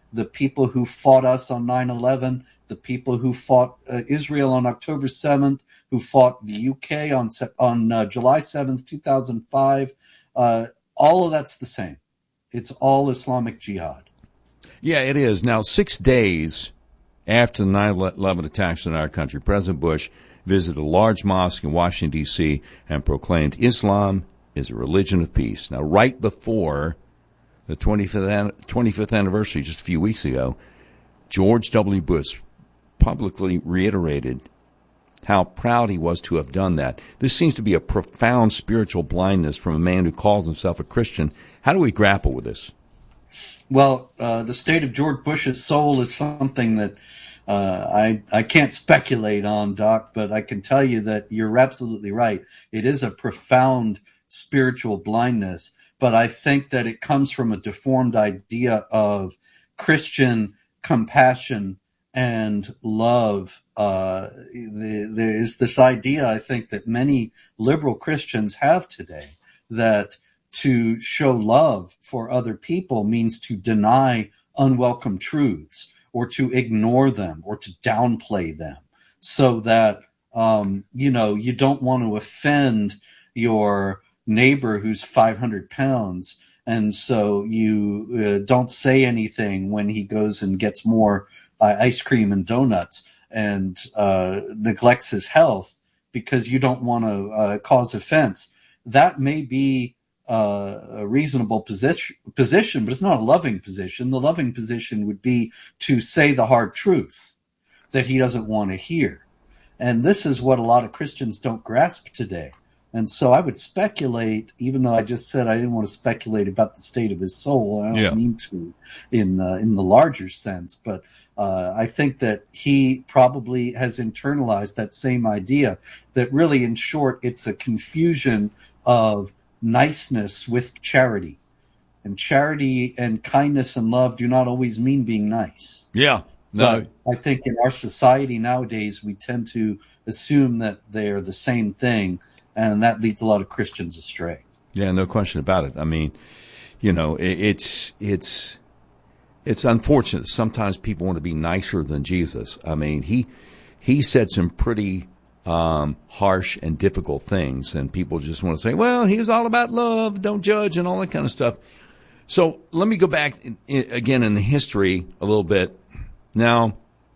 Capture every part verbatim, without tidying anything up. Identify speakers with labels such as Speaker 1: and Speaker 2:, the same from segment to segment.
Speaker 1: the people who fought us on nine eleven, the people who fought uh, Israel on October seventh, who fought the U K on on uh, July seventh, two thousand five. Uh, all of that's the same. It's all Islamic Jihad.
Speaker 2: Yeah, it is. Now, six days after the nine eleven attacks in our country, President Bush visited a large mosque in Washington, D C, and proclaimed Islam is a religion of peace. Now, right before the twenty-fifth anniversary, just a few weeks ago, George W. Bush publicly reiterated how proud he was to have done that. This seems to be a profound spiritual blindness from a man who calls himself a Christian. How do we grapple with this?
Speaker 1: Well, uh, the state of George Bush's soul is something that uh, I I can't speculate on, Doc, but I can tell you that you're absolutely right. It is a profound spiritual blindness, but I think that it comes from a deformed idea of Christian compassion and love. Uh, the, there is this idea, I think, that many liberal Christians have today, that to show love for other people means to deny unwelcome truths or to ignore them or to downplay them, so that, um, you know, you don't want to offend your neighbor who's five hundred pounds. And so you uh, don't say anything when he goes and gets more uh, ice cream and donuts and uh, neglects his health because you don't want to uh, cause offense. That may be uh, a reasonable position, position, but it's not a loving position. The loving position would be to say the hard truth that he doesn't want to hear. And this is what a lot of Christians don't grasp today. And so I would speculate, even though I just said I didn't want to speculate about the state of his soul. I don't
Speaker 2: yeah.
Speaker 1: mean to in uh, in the larger sense, but uh, I think that he probably has internalized that same idea, that really, in short, it's a confusion of niceness with charity. And charity and kindness and love do not always mean being nice.
Speaker 2: Yeah. No.
Speaker 1: But I think in our society nowadays, we tend to assume that they're the same thing. And that leads a lot of Christians astray.
Speaker 2: Yeah, no question about it. I mean, you know, it, it's it's it's unfortunate. Sometimes people want to be nicer than Jesus. I mean, he he said some pretty um, harsh and difficult things, and people just want to say, well, he was all about love, don't judge, and all that kind of stuff. So let me go back in, in, again in the history a little bit. Now,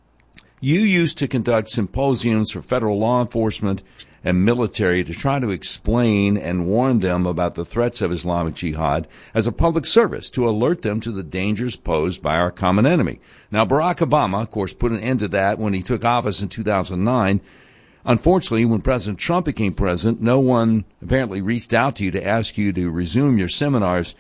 Speaker 2: you used to conduct symposiums for federal law enforcement and military to try to explain and warn them about the threats of Islamic Jihad as a public service to alert them to the dangers posed by our common enemy. Now, Barack Obama, of course, put an end to that when he took office in two thousand nine. Unfortunately, when President Trump became president, no one apparently reached out to you to ask you to resume your seminars.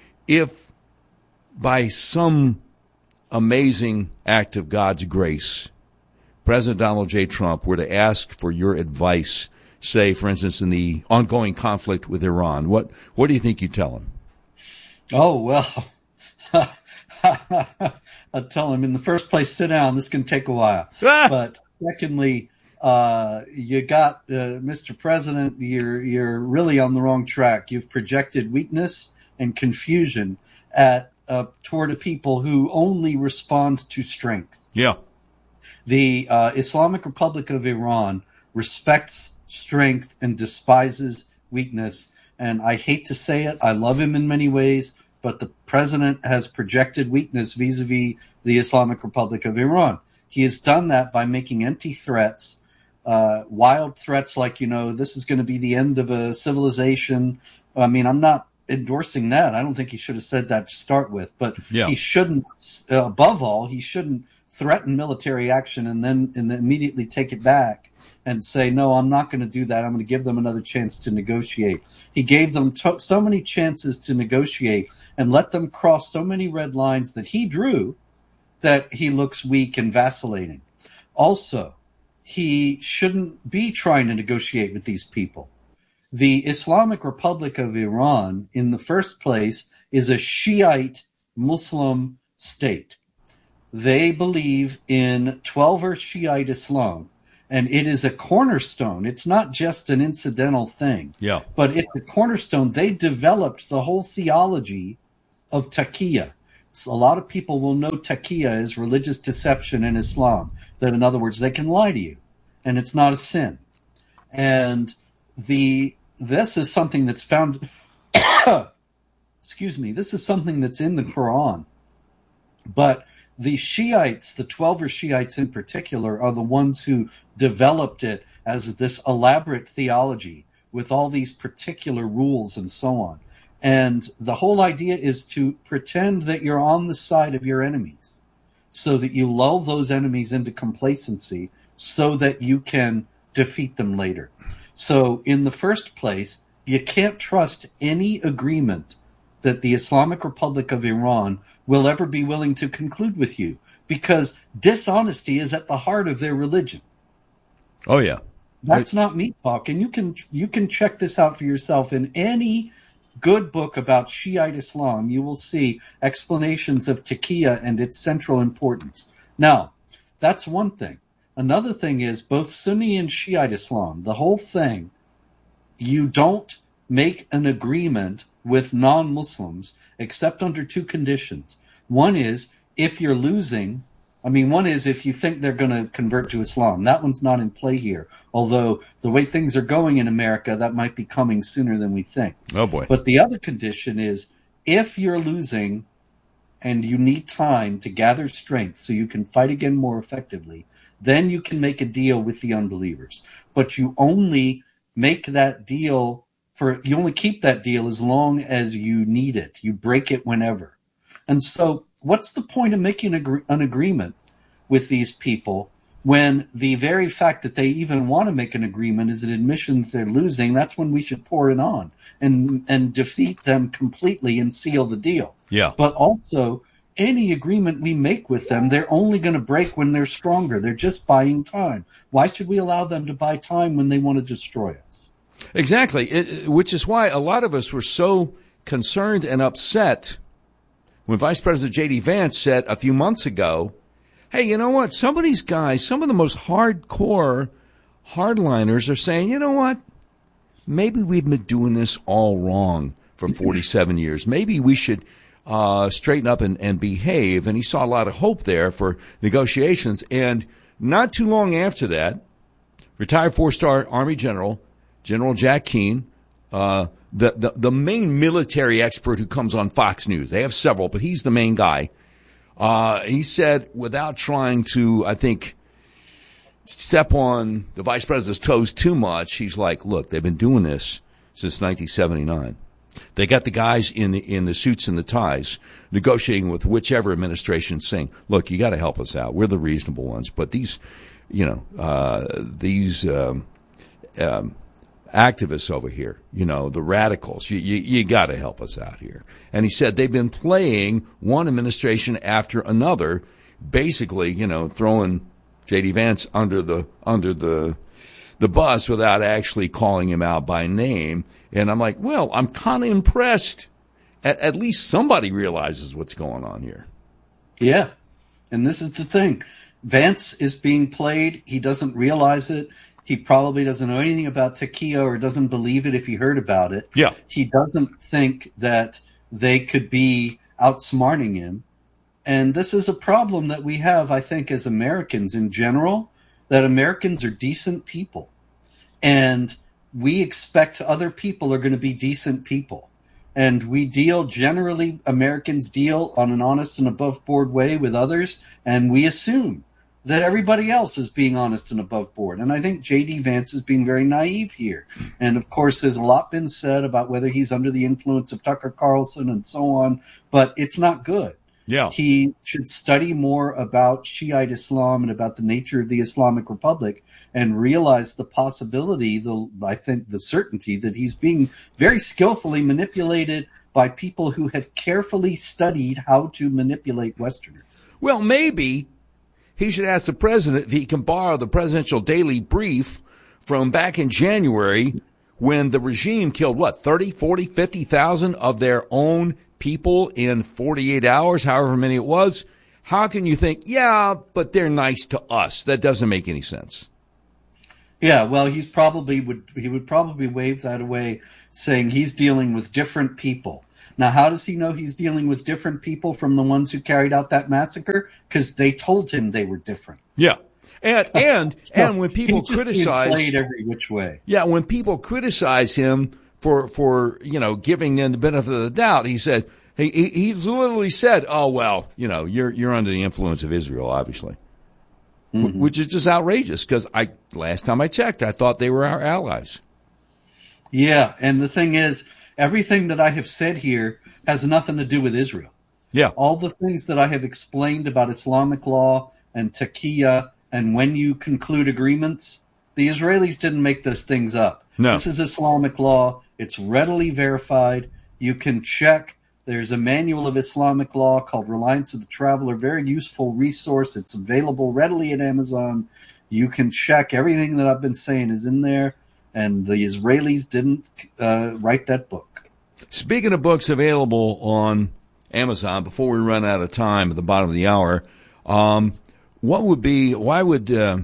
Speaker 2: If by some amazing act of God's grace, President Donald J. Trump were to ask for your advice, say, for instance, in the ongoing conflict with Iran, what what do you think you'd tell him?
Speaker 1: Oh, well, I'd tell him, in the first place, sit down. This can take a while. But secondly, uh, you got, uh, Mister President, you're, you're really on the wrong track. You've projected weakness and confusion at uh, toward a people who only respond to strength.
Speaker 2: Yeah.
Speaker 1: The uh, Islamic Republic of Iran respects strength and despises weakness. And I hate to say it, I love him in many ways, but the president has projected weakness vis-a-vis the Islamic Republic of Iran. He has done that by making empty threats, uh, wild threats like, you know, this is going to be the end of a civilization. I mean, I'm not endorsing that. I don't think he should have said that to start with, but yeah. he shouldn't, uh, above all, he shouldn't threaten military action and then and then immediately take it back and say, no, I'm not going to do that. I'm going to give them another chance to negotiate. He gave them to- so many chances to negotiate and let them cross so many red lines that he drew that he looks weak and vacillating. Also, he shouldn't be trying to negotiate with these people. The Islamic Republic of Iran, in the first place, is a Shiite Muslim state. They believe in Twelver Shiite Islam, and it is a cornerstone. It's not just an incidental thing,
Speaker 2: yeah.
Speaker 1: but it's a cornerstone. They developed the whole theology of taqiyya, a lot of people will know taqiyya as religious deception in Islam. That, in other words, they can lie to you, and it's not a sin. And the this is something that's found. excuse me. This is something that's in the Quran, but the Shiites, the Twelver Shiites in particular, are the ones who developed it as this elaborate theology with all these particular rules and so on. And the whole idea is to pretend that you're on the side of your enemies so that you lull those enemies into complacency so that you can defeat them later. So in the first place, you can't trust any agreement that the Islamic Republic of Iran will ever be willing to conclude with you, because dishonesty is at the heart of their religion.
Speaker 2: Oh, yeah.
Speaker 1: That's not me talk, and you can you can check this out for yourself. In any good book about Shiite Islam, you will see explanations of taqiyya and its central importance. Now, that's one thing. Another thing is both Sunni and Shiite Islam, the whole thing, you don't make an agreement with non-Muslims except under two conditions. One is if you're losing, I mean, one is if you think they're going to convert to Islam. That one's not in play here. Although the way things are going in America, that might be coming sooner than we think.
Speaker 2: Oh, boy.
Speaker 1: But the other condition is if you're losing and you need time to gather strength so you can fight again more effectively, then you can make a deal with the unbelievers. But you only make that deal for, you only keep that deal as long as you need it. You break it whenever. And so what's the point of making an agreement with these people when the very fact that they even want to make an agreement is an admission that they're losing? That's when we should pour it on and and defeat them completely and seal the deal.
Speaker 2: Yeah.
Speaker 1: But also, any agreement we make with them, they're only going to break when they're stronger. They're just buying time. Why should we allow them to buy time when they want to destroy us?
Speaker 2: Exactly, it, which is why a lot of us were so concerned and upset when Vice President J D Vance said a few months ago, hey, you know what? Some of these guys, some of the most hardcore hardliners are saying, you know what? Maybe we've been doing this all wrong for forty-seven years. Maybe we should uh, straighten up and, and behave. And he saw a lot of hope there for negotiations. And not too long after that, retired four-star Army General, General Jack Keane, uh, the, the, the main military expert who comes on Fox News. They have several, but he's the main guy. Uh, he said, without trying to, I think, step on the vice president's toes too much, he's like, look, they've been doing this since nineteen seventy-nine. They got the guys in the in the suits and the ties negotiating with whichever administration, saying, look, you got to help us out. We're the reasonable ones. But these, you know, uh, these um, um, activists over here, you know, the radicals, you, you, you got to help us out here. And he said they've been playing one administration after another, basically, you know, throwing J D Vance under the under the the bus without actually calling him out by name. And I'm like, well, I'm kind of impressed. At, at least somebody realizes what's going on here.
Speaker 1: Yeah, and this is the thing. Vance is being played. He doesn't realize it. He probably doesn't know anything about taqiyya or doesn't believe it if he heard about it.
Speaker 2: Yeah.
Speaker 1: He doesn't think that they could be outsmarting him. And this is a problem that we have, I think, as Americans in general, that Americans are decent people. And we expect other people are going to be decent people. And we deal, generally, Americans deal on an honest and above board way with others, and we assume that everybody else is being honest and above board. And I think J D Vance is being very naive here. And, of course, there's a lot been said about whether he's under the influence of Tucker Carlson and so on, but it's not good.
Speaker 2: Yeah.
Speaker 1: He should study more about Shiite Islam and about the nature of the Islamic Republic and realize the possibility, the I think the certainty, that he's being very skillfully manipulated by people who have carefully studied how to manipulate Westerners.
Speaker 2: Well, maybe he should ask the president if he can borrow the presidential daily brief from back in January when the regime killed, what, thirty, forty, fifty thousand of their own people in forty-eight hours, however many it was. How can you think, yeah, but they're nice to us? That doesn't make any sense.
Speaker 1: Yeah, well, he's probably would he would probably wave that away, saying he's dealing with different people. Now, how does he know he's dealing with different people from the ones who carried out that massacre? Because they told him they were different.
Speaker 2: Yeah. And and so and when people
Speaker 1: he just
Speaker 2: criticize
Speaker 1: played every which way.
Speaker 2: Yeah, when people criticize him for for, you know, giving them the benefit of the doubt, he said he he he's literally said, "Oh, well, you know, you're you're under the influence of Israel, obviously." Mm-hmm. Which is just outrageous, because I last time I checked, I thought they were our allies.
Speaker 1: Yeah, and the thing is, everything that I have said here has nothing to do with Israel.
Speaker 2: Yeah.
Speaker 1: All the things that I have explained about Islamic law and taqiyya and when you conclude agreements, the Israelis didn't make those things up.
Speaker 2: No.
Speaker 1: This is Islamic law. It's readily verified. You can check. There's a manual of Islamic law called Reliance of the Traveler, very useful resource. It's available readily at Amazon. You can check. Everything that I've been saying is in there, and the Israelis didn't uh, write that book.
Speaker 2: Speaking of books available on Amazon, before we run out of time at the bottom of the hour, um, what would be, why would, uh,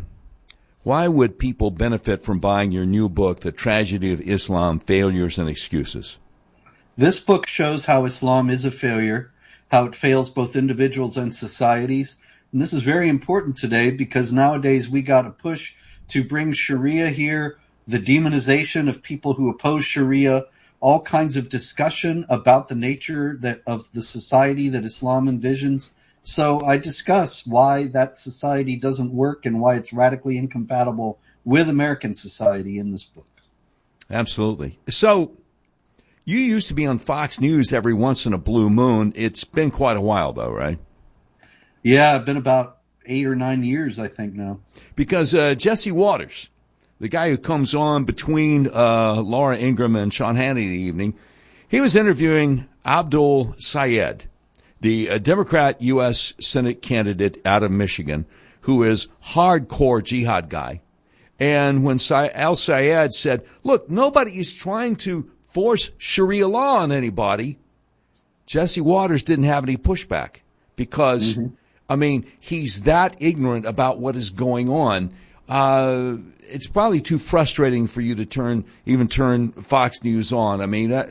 Speaker 2: why would people benefit from buying your new book, The Tragedy of Islam, Failures and Excuses?
Speaker 1: This book shows how Islam is a failure, how it fails both individuals and societies. And this is very important today, because nowadays we got to push to bring Sharia here, the demonization of people who oppose Sharia, all kinds of discussion about the nature that of the society that Islam envisions. So I discuss why that society doesn't work and why it's radically incompatible with American society in this book.
Speaker 2: Absolutely. So you used to be on Fox News every once in a blue moon. It's been quite a while, though, right?
Speaker 1: Yeah, I've been about eight or nine years, I think, now.
Speaker 2: Because uh, Jesse Waters, the guy who comes on between uh, Laura Ingraham and Sean Hannity in the evening, he was interviewing Abdul Sayed, the uh, Democrat U S Senate candidate out of Michigan, who is hardcore jihad guy. And when Sy- Al Sayed said, look, nobody is trying to force Sharia law on anybody, Jesse Waters didn't have any pushback, because, mm-hmm. I mean, he's that ignorant about what is going on. Uh, it's probably too frustrating for you to turn, even turn Fox News on. I mean, uh,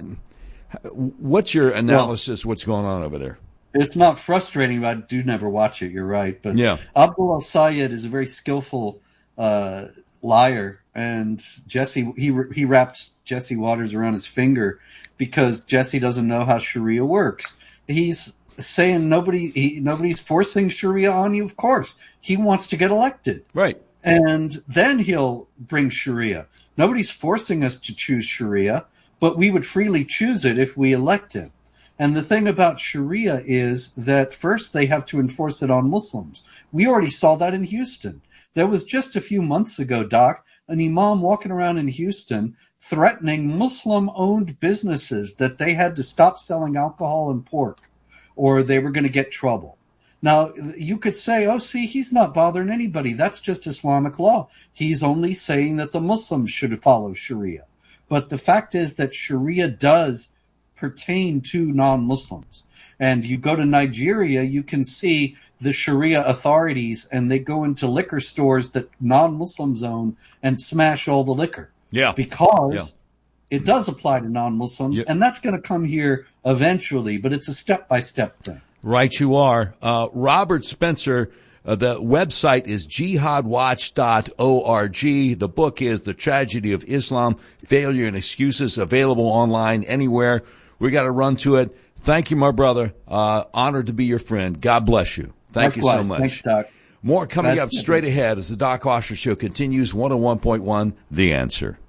Speaker 2: what's your analysis? Well, what's going on over there?
Speaker 1: It's not frustrating, but I do never watch it. You're right. But
Speaker 2: yeah.
Speaker 1: Abdul al-Sayed is a very skillful uh, liar, and Jesse he he wraps Jesse Waters around his finger because Jesse doesn't know how Sharia works. He's saying nobody he, nobody's forcing Sharia on you. Of course, he wants to get elected,
Speaker 2: right?
Speaker 1: And then he'll bring Sharia. Nobody's forcing us to choose Sharia, but we would freely choose it if we elect him. And the thing about Sharia is that first they have to enforce it on Muslims. We already saw that in Houston. There was just a few months ago, Doc, an imam walking around in Houston threatening Muslim-owned businesses that they had to stop selling alcohol and pork or they were going to get trouble. Now, you could say, oh, see, he's not bothering anybody. That's just Islamic law. He's only saying that the Muslims should follow Sharia. But the fact is that Sharia does pertain to non-Muslims. And you go to Nigeria, you can see the Sharia authorities, and they go into liquor stores that non-Muslims own and smash all the liquor.
Speaker 2: Yeah.
Speaker 1: Because
Speaker 2: yeah.
Speaker 1: it does apply to non-Muslims, yeah. and that's going to come here eventually, but it's a step-by-step thing.
Speaker 2: Right, you are. Uh, Robert Spencer, uh, the website is jihad watch dot org. The book is The Tragedy of Islam, Failure and Excuses, available online anywhere. We got to run to it. Thank you, my brother. Uh, honored to be your friend. God bless you. Thank
Speaker 1: Likewise.
Speaker 2: you so much.
Speaker 1: Thanks, Doc.
Speaker 2: More coming
Speaker 1: That's
Speaker 2: up straight ahead as the Doc Osher Show continues. one oh one point one The Answer.